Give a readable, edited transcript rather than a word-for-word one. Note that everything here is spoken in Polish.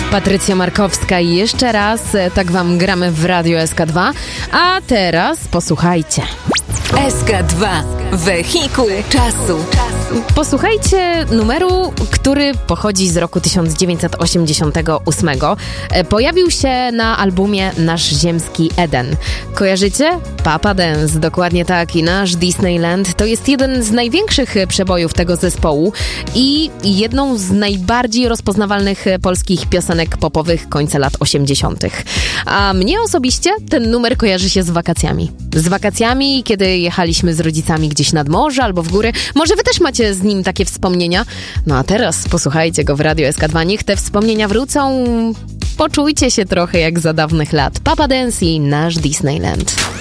Patrycja Markowska i jeszcze raz tak wam gramy w Radio SK2. A teraz posłuchajcie. SK2. Wehikuł czasu. Posłuchajcie numeru, który pochodzi z roku 1988. Pojawił się na albumie Nasz Ziemski Eden. Kojarzycie? Papa Dance, dokładnie tak. I Nasz Disneyland to jest jeden z największych przebojów tego zespołu i jedną z najbardziej rozpoznawalnych polskich piosenek popowych końca lat 80. A mnie osobiście ten numer kojarzy się z wakacjami. Z wakacjami, kiedy jechaliśmy z rodzicami gdzieś nad morze albo w góry. Może wy też macie z nim takie wspomnienia? No a teraz posłuchajcie go w Radio SK2. Niech te wspomnienia wrócą. Poczujcie się trochę jak za dawnych lat. Papa Dance i Nasz Disneyland.